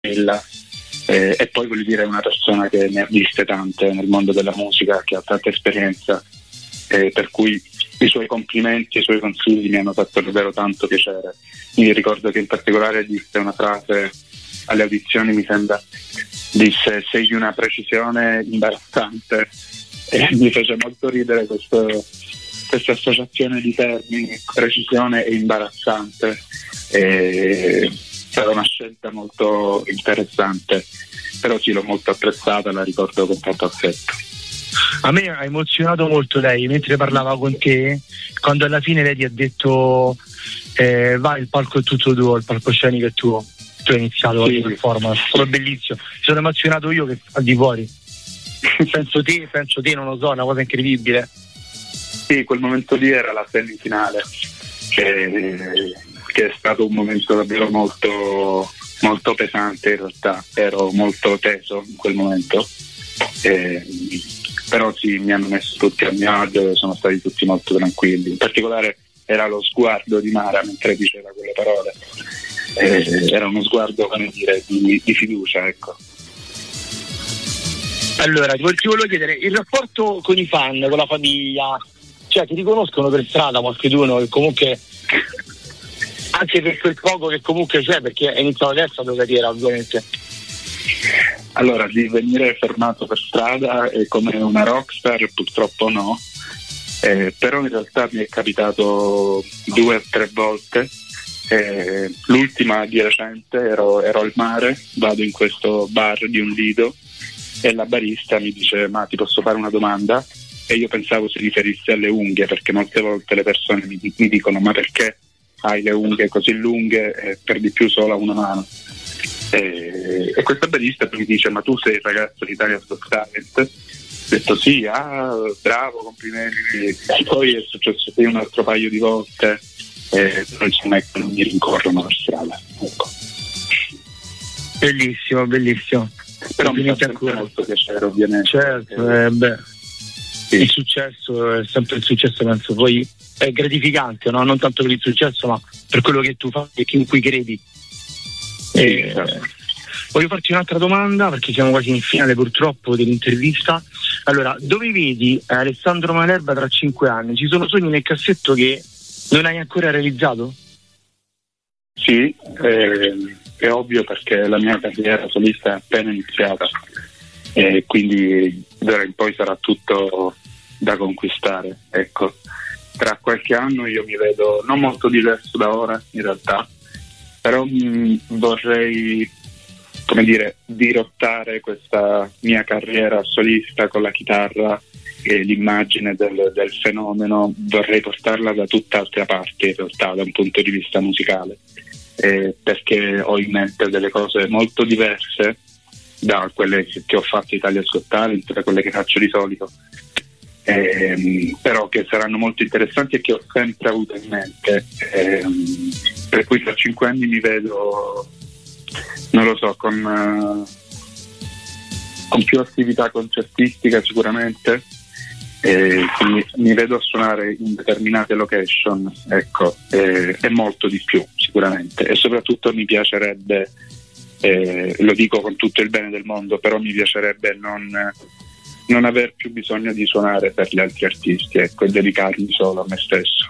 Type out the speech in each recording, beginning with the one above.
tranquilla. E poi voglio dire, è una persona che ne ha viste tante nel mondo della musica, che ha tanta esperienza, per cui i suoi complimenti e i suoi consigli mi hanno fatto davvero tanto piacere. Mi ricordo che in particolare disse una frase alle audizioni, mi sembra, disse: sei di una precisione imbarazzante, e mi fece molto ridere questa associazione di termini, precisione e imbarazzante. Era una scelta molto interessante, però sì, l'ho molto apprezzata, la ricordo con tanto affetto. A me ha emozionato molto lei mentre parlava con te, quando alla fine lei ti ha detto vai, il palco è tutto tuo, il palcoscenico è tuo. Tu hai iniziato la performance, è stato bellissimo, mi sono emozionato io che al di fuori. penso te, non lo so, è una cosa incredibile. Sì, quel momento lì era la semifinale, che è stato un momento davvero molto, molto pesante. In realtà ero molto teso in quel momento, però sì, mi hanno messo tutti a mio agio e sono stati tutti molto tranquilli. In particolare era lo sguardo di Mara mentre diceva quelle parole, era uno sguardo, come dire, di fiducia, ecco. Allora ti volevo chiedere il rapporto con i fan, con la famiglia, cioè ti riconoscono per strada qualcuno che comunque, anche per quel poco che comunque c'è, perché è iniziato adesso la tua carriera ovviamente? Allora, di venire fermato per strada come una rockstar purtroppo no, però in realtà mi è capitato 2 o 3 volte. L'ultima di recente ero al mare, vado in questo bar di un lido e la barista mi dice: ma ti posso fare una domanda? E io pensavo si riferisse alle unghie, perché molte volte le persone mi dicono: ma perché hai le unghie così lunghe e per di più solo a una mano? E questa barista mi dice: ma tu sei il ragazzo di Italia's Got Talent? Ho detto sì, bravo, complimenti. E poi è successo qui un altro paio di volte, però insomma non mi rincorrono per strada, ecco. Bellissimo, bellissimo. Però mi fa sempre molto piacere, ovviamente. Certo, sì. Il successo è sempre il successo, penso, poi è gratificante, no? Non tanto per il successo, ma per quello che tu fai e in cui credi. Certo. Voglio farti un'altra domanda, perché siamo quasi in finale purtroppo dell'intervista. Allora, dove vedi Alessandro Malerba tra 5 anni? Ci sono sogni nel cassetto che non hai ancora realizzato? Sì, è ovvio, perché la mia carriera solista è appena iniziata e quindi d'ora in poi sarà tutto da conquistare, ecco. Tra qualche anno io mi vedo non molto diverso da ora in realtà, però vorrei, come dire, dirottare questa mia carriera solista con la chitarra e l'immagine del fenomeno, vorrei portarla da tutt'altra parte in realtà, da un punto di vista musicale, perché ho in mente delle cose molto diverse da quelle che ho fatto Italia's Got Talent, da quelle che faccio di solito, però che saranno molto interessanti e che ho sempre avuto in mente, per cui tra 5 anni mi vedo, non lo so, con più attività concertistica sicuramente, quindi mi vedo a suonare in determinate location, ecco, e molto di più sicuramente, e soprattutto mi piacerebbe, lo dico con tutto il bene del mondo, però mi piacerebbe non aver più bisogno di suonare per gli altri artisti, ecco, e dedicarmi solo a me stesso.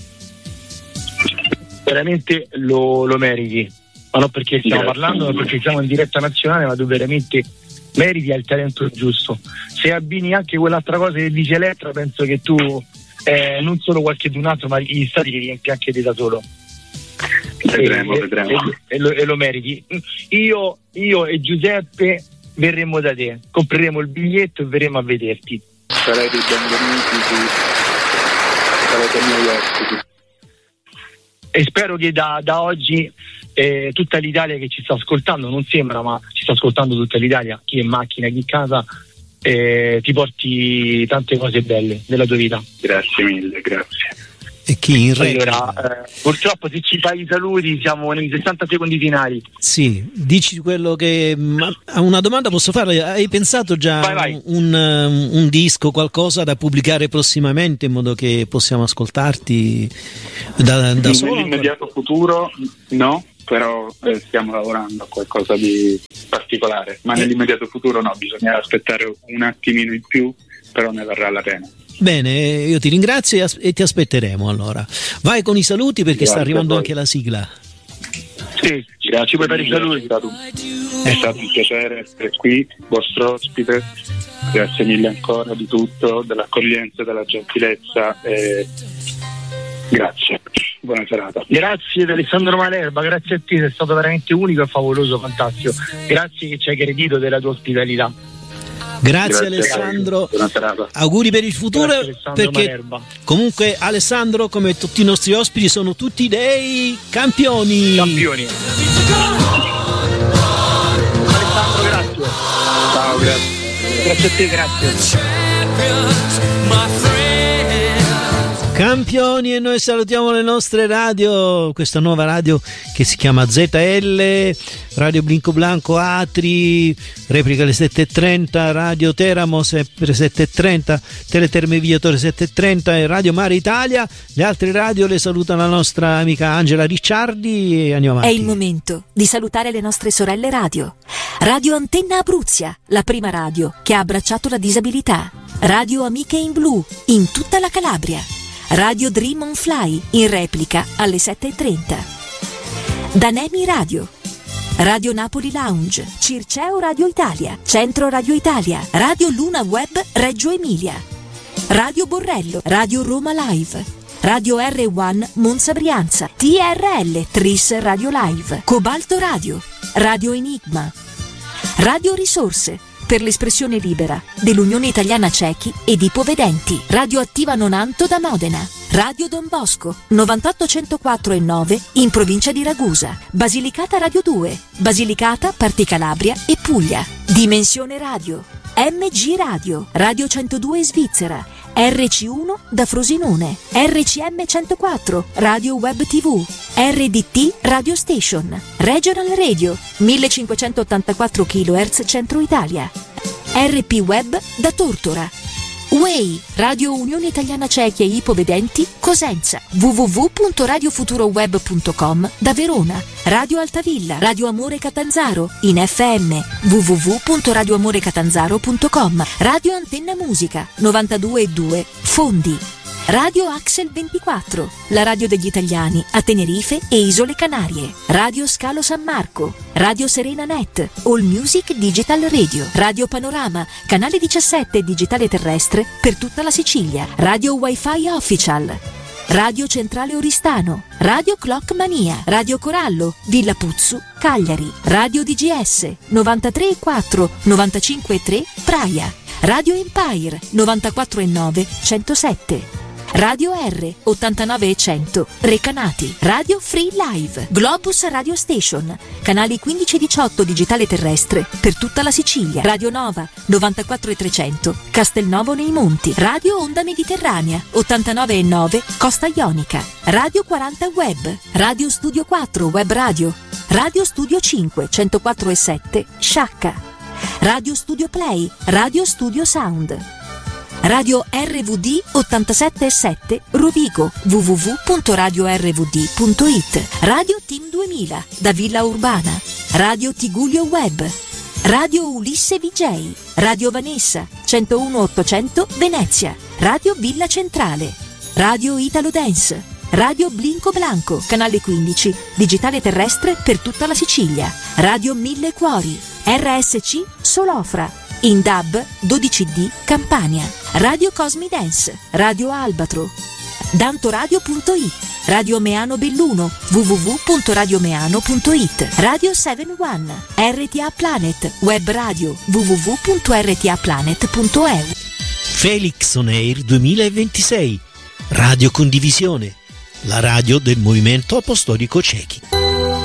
Veramente lo meriti, ma non perché stiamo parlando, ma perché siamo in diretta nazionale, ma tu veramente meriti, hai il talento giusto. Se abbini anche quell'altra cosa che dice Elettra, penso che tu non solo qualche d'un altro, ma gli stati li riempi anche te da solo. Vedremo. E lo meriti. Io e Giuseppe verremo da te, compreremo il biglietto e verremo a vederti. Sarete benvenuti, sarete miei ospiti. E spero che da oggi tutta l'Italia che ci sta ascoltando, non sembra, ma ci sta ascoltando tutta l'Italia, chi è in macchina, chi in casa, ti porti tante cose belle nella tua vita. Grazie mille, grazie. E chi in allora, purtroppo se ci fai i saluti siamo nei 60 secondi finali. Sì, dici quello che... Una domanda posso fare? Hai pensato già vai. Un disco, qualcosa da pubblicare prossimamente, in modo che possiamo ascoltarti da solo? Nell'immediato futuro no, però stiamo lavorando a qualcosa di particolare, ma nell'immediato futuro no, bisogna aspettare un attimino in più, però ne varrà la pena. Bene, io ti ringrazio e ti aspetteremo allora. Vai con i saluti perché Grazie, sta arrivando a voi. anche la sigla. Sì, Grazie, ci puoi dare i saluti. È stato un piacere essere qui, vostro ospite. Grazie mille ancora di tutto, dell'accoglienza, della gentilezza. Grazie, buona serata. Grazie ad Alessandro Malerba, grazie a te, sei stato veramente unico e favoloso, fantastico. Grazie che ci hai gradito della tua ospitalità. Grazie Alessandro, buona serata. auguri per il futuro, Grazie, perché Malerba. comunque Alessandro, come tutti i nostri ospiti, sono tutti dei campioni. Campioni. Alessandro, grazie. Ciao, grazie. Grazie a te, grazie. Campioni, e noi salutiamo le nostre radio, questa nuova radio che si chiama ZL, Radio Blinco Blanco Atri, replica alle 7.30, Radio Teramo sempre 7.30, Teleterme Viatore 7.30 e Radio Mare Italia. Le altre radio le saluta la nostra amica Angela Ricciardi e andiamo avanti. È il momento di salutare le nostre sorelle radio. Radio Antenna Abruzia, la prima radio che ha abbracciato la disabilità. Radio Amiche in Blu, in tutta la Calabria. Radio Dream on Fly, in replica alle 7.30. Danemi Radio. Radio Napoli Lounge, Circeo Radio Italia, Centro Radio Italia, Radio Luna Web Reggio Emilia. Radio Borrello, Radio Roma Live. Radio R1 Monza Brianza, TRL Tris Radio Live, Cobalto Radio, Radio Enigma. Radio Risorse, per l'espressione libera dell'Unione Italiana Cechi ed Ipovedenti. Radio Attiva Nonanto da Modena. Radio Don Bosco 98.104.9 in provincia di Ragusa. Basilicata Radio 2, Basilicata, Parti Calabria e Puglia. Dimensione Radio, MG Radio, Radio 102 Svizzera, RC1 da Frosinone, RCM 104, Radio Web TV, RDT Radio Station, Regional Radio 1584 kHz Centro Italia, RP Web da Tortora, Way, Radio Unione Italiana Cechi e Ipovedenti Cosenza, www.radiofuturoweb.com da Verona, Radio Altavilla, Radio Amore Catanzaro in FM, www.radioamorecatanzaro.com, Radio Antenna Musica 92.2 Fondi, Radio Axel 24, la radio degli italiani a Tenerife e Isole Canarie, Radio Scalo San Marco, Radio Serena Net, All Music Digital Radio, Radio Panorama, canale 17 digitale terrestre per tutta la Sicilia, Radio Wi-Fi Official, Radio Centrale Oristano, Radio Clock Mania, Radio Corallo, Villa Puzzu, Cagliari, Radio DGS 93.4, 95.3 Praia, Radio Empire 94.9 107, Radio R 89.100 Recanati, Radio Free Live, Globus Radio Station, canali 15 e 18 digitale terrestre per tutta la Sicilia, Radio Nova 94.300 Castelnuovo nei Monti, Radio Onda Mediterranea 89.9 Costa Ionica, Radio 40 Web, Radio Studio 4 Web Radio, Radio Studio 5 104.7 Sciacca, Radio Studio Play, Radio Studio Sound, Radio RVD 87.7 Rovigo, www.radiorvd.it, Radio Team 2000 da Villa Urbana, Radio Tigullio Web, Radio Ulisse VJ, Radio Vanessa 101.800 Venezia, Radio Villa Centrale, Radio Italo Dance, Radio Blinco Blanco, canale 15, digitale terrestre per tutta la Sicilia, Radio Mille Cuori, RSC Solofra, in DAB 12D Campania, Radio Cosmi Dance, Radio Albatro, dantoradio.it, Radio Meano Belluno, www.radiomeano.it, Radio 71, RTA Planet, web radio, www.rtaplanet.eu. Felix On Air 2026, Radio Condivisione, la radio del Movimento Apostolico Cechi.